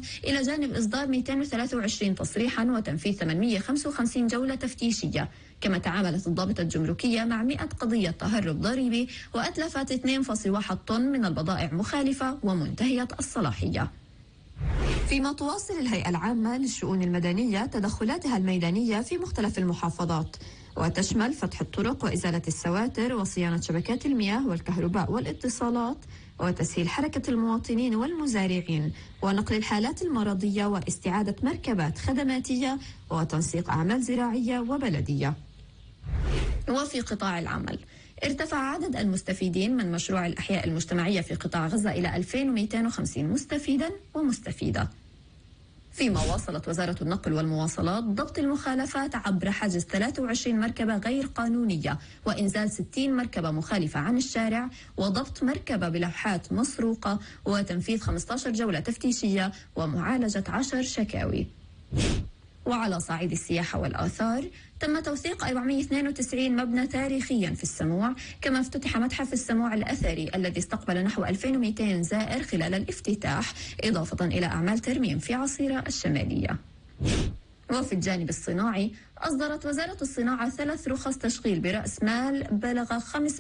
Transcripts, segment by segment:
إلى جانب إصدار 223 تصريحا وتنفيذ 855 جولة تفتيشية. كما تعاملت الضابطة الجمركية مع 100 قضية تهرب ضريبي وأتلفت 2.1 طن من البضائع مخالفة ومنتهية الصلاحية. فيما تواصل الهيئة العامة للشؤون المدنية تدخلاتها الميدانية في مختلف المحافظات، وتشمل فتح الطرق وإزالة السواتر وصيانة شبكات المياه والكهرباء والاتصالات وتسهيل حركة المواطنين والمزارعين ونقل الحالات المرضية واستعادة مركبات خدماتية وتنسيق أعمال زراعية وبلدية. وفي قطاع العمل ارتفع عدد المستفيدين من مشروع الأحياء المجتمعية في قطاع غزة إلى 2250 مستفيدا ومستفيدة. فيما واصلت وزارة النقل والمواصلات ضبط المخالفات عبر حجز 23 مركبة غير قانونية وإنزال 60 مركبة مخالفة عن الشارع وضبط مركبة بلوحات مسروقة وتنفيذ 15 جولة تفتيشية ومعالجة 10 شكاوي. وعلى صعيد السياحة والآثار تم توثيق 492 مبنى تاريخيا في السموع، كما افتتح متحف السموع الأثري الذي استقبل نحو 2200 زائر خلال الافتتاح، إضافة إلى أعمال ترميم في عصيرة الشمالية. وفي الجانب الصناعي أصدرت وزارة الصناعة 3 رخص تشغيل برأس مال بلغ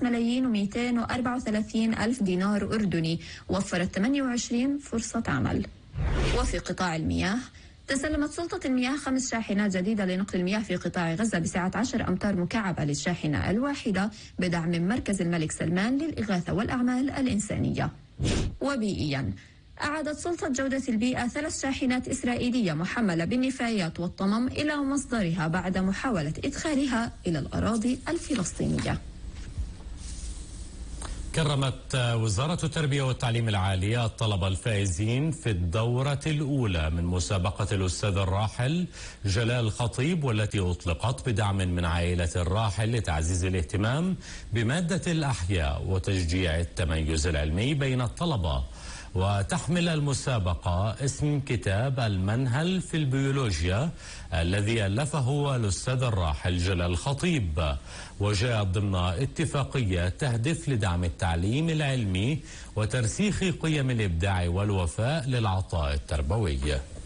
5,234,000 دينار أردني، وفرت 28 فرصة عمل. وفي قطاع المياه تسلمت سلطة المياه 5 شاحنات جديدة لنقل المياه في قطاع غزة بسعة 10 أمتار مكعبة للشاحنة الواحدة بدعم من مركز الملك سلمان للإغاثة والأعمال الإنسانية. وبيئيا أعادت سلطة جودة البيئة 3 شاحنات إسرائيلية محملة بالنفايات والطمم إلى مصدرها بعد محاولة إدخالها إلى الأراضي الفلسطينية. كرمت وزارة التربية والتعليم العالي الطلبة الفائزين في الدورة الأولى من مسابقة الأستاذ الراحل جلال خطيب، والتي أطلقت بدعم من عائلة الراحل لتعزيز الاهتمام بمادة الأحياء وتشجيع التميز العلمي بين الطلبة. وتحمل المسابقة اسم كتاب المنهل في البيولوجيا الذي ألفه الأستاذ الراحل جلال خطيب، وجاء ضمن اتفاقية تهدف لدعم التعليم العلمي وترسيخ قيم الإبداع والوفاء للعطاء التربوي.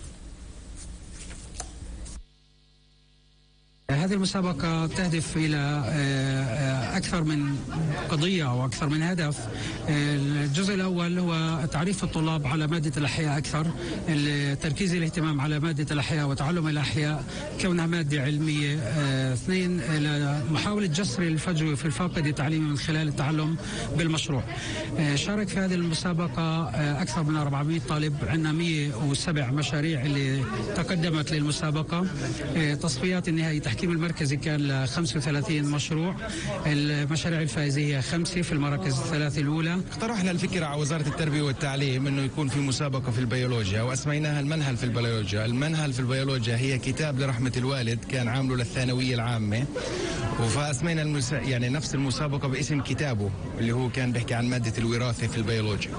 هذه المسابقة تهدف إلى أكثر من قضية أو أكثر من هدف. الجزء الأول هو تعريف الطلاب على مادة الأحياء أكثر، تركيز الاهتمام على مادة الأحياء وتعلم الأحياء كونها مادة علمية. 2 محاولة جسر الفجوة في الفاقد التعليمي من خلال التعلم بالمشروع. شارك في هذه المسابقة أكثر من 400 طالب، عندنا 107 مشاريع اللي تقدمت للمسابقة. تصفيات النهائية التحكيم المركزي كان 35 مشروع، المشاريع الفائزة هي 5 في المراكز ال3 الأولى. اقترحنا الفكرة على وزارة التربية والتعليم أنه يكون في مسابقة في البيولوجيا وأسميناها المنهل في البيولوجيا. المنهل في البيولوجيا هي كتاب لرحمة الوالد كان عامله للثانوية العامة، فأسمينا يعني نفس المسابقة باسم كتابه اللي هو كان بيحكي عن مادة الوراثة في البيولوجيا.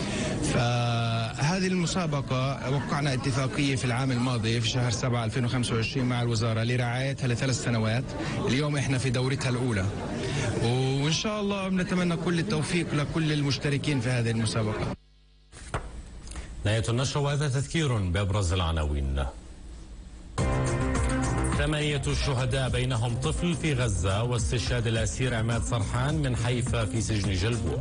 فهذه المسابقة وقعنا اتفاقية في العام الماضي في شهر 7 2025 مع الوزارة لرعايتها ل3 سنوات. اليوم احنا في دورتها الأولى، وإن شاء الله بنتمنى كل التوفيق لكل المشتركين في هذه المسابقة. نهاية النشر وهذا تذكير بأبرز العناوين. 8 شهداء بينهم طفل في غزة، واستشهاد الأسير عماد سرحان من حيفا في سجن جلبوع.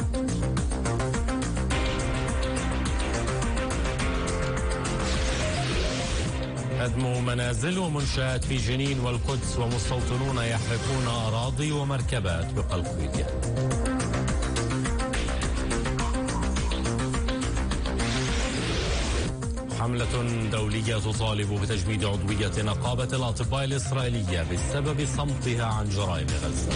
هدم منازل ومنشآت في جنين والقدس، ومستوطنون يحرقون أراضي ومركبات بقلقية. حملة دولية تطالب بتجميد عضوية نقابة الأطباء الإسرائيلية بسبب صمتها عن جرائم غزة.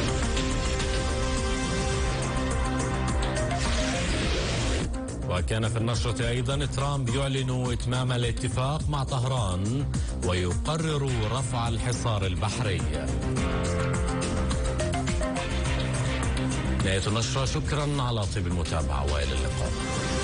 وكان في النشرة أيضا ترامب يعلن إتمام الاتفاق مع طهران ويقرر رفع الحصار البحري. نهاية النشرة، شكرا على طيب المتابعة وإلى اللقاء.